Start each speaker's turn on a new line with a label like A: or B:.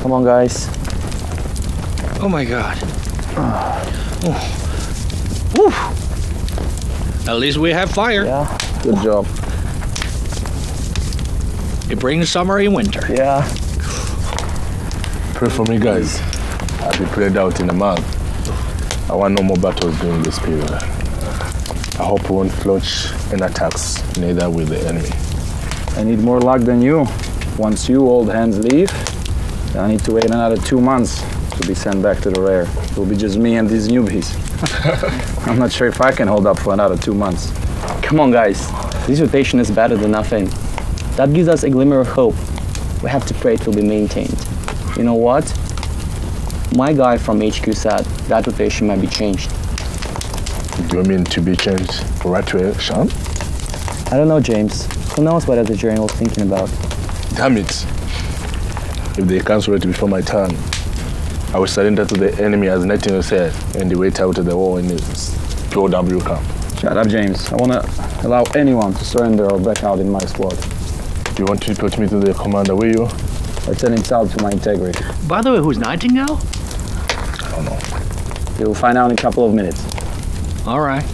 A: Come on, guys.
B: Oh my God. At least we have fire.
A: Yeah.
C: Good job.
B: It brings summer and winter.
A: Yeah.
C: Pray for me, guys. I'll be played out in a month. I want no more battles during this period. I hope we won't launch any attacks, neither will the enemy.
D: I need more luck than you. Once you old hands leave, I need to wait another 2 months to be sent back to the rear. It will be just me and these newbies. I'm not sure if I can hold up for another 2 months.
A: Come on, guys. This rotation is better than nothing. That gives us a glimmer of hope. We have to pray it will be maintained. You know what? My guy from HQ said that rotation might be changed.
C: Do you mean to be changed right away, Sean?
A: I don't know, James. Who knows what the general was thinking about?
C: Damn it. If they cancel it before my turn, I will surrender to the enemy as Nightingale said, and they wait out the war in his POW camp.
D: Shut up, James. I won't allow anyone to surrender or back out in my squad.
C: Do you want to put me to the commander, will you?
D: That's an insult to my integrity.
B: By the way, who's Nightingale?
C: I don't know.
D: You'll find out in a couple of minutes.
B: All right.